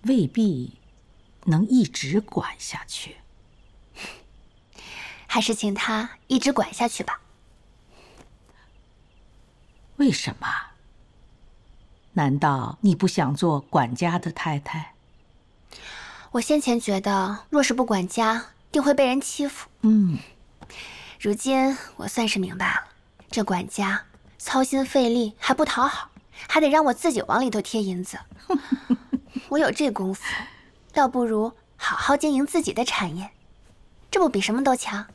未必能一直管下去。 还是请他一直管下去吧。 为什么？难道你不想做管家的太太？ 我先前觉得，若是不管家，定会被人欺负。如今我算是明白了，这管家操心费力还不讨好，还得让我自己往里头贴银子。我有这功夫，倒不如好好经营自己的产业，这不比什么都强？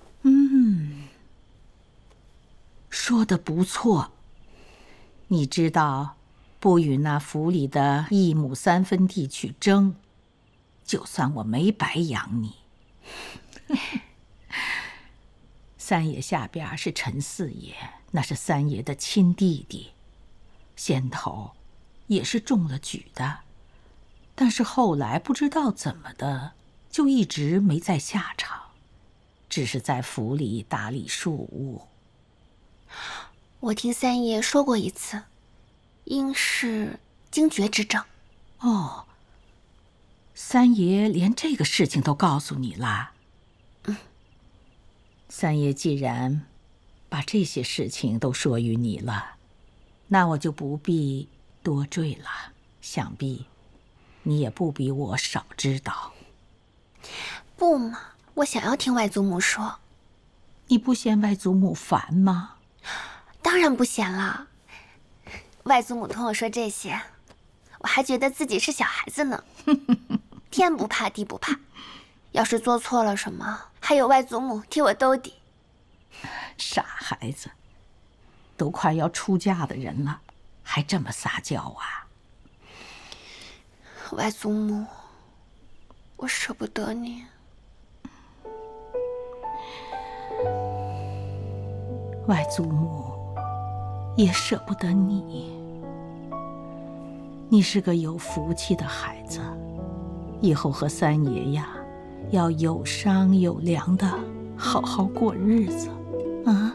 说得不错。你知道，不与那府里的1亩3分地去争，就算我没白养你。三爷下边是陈四爷，那是三爷的亲弟弟，先头也是中了举的，但是后来不知道怎么的，就一直没再下场，只是在府里打理庶务。 我听三爷说过一次，应是惊厥之症。 哦，三爷连这个事情都告诉你啦？三爷既然把这些事情都说与你了，那我就不必多赘了。想必你也不比我少知道。 不嘛，我想要听外祖母说。 你不嫌外祖母烦吗？ 当然不嫌了。外祖母同我说这些，我还觉得自己是小孩子呢。天不怕地不怕，要是做错了什么，还有外祖母替我兜底。 傻孩子，都快要出嫁的人了，还这么撒娇啊？ 外祖母，我舍不得你。 外祖母也舍不得你。你是个有福气的孩子，以后和三爷呀，要有商有量的好好过日子啊。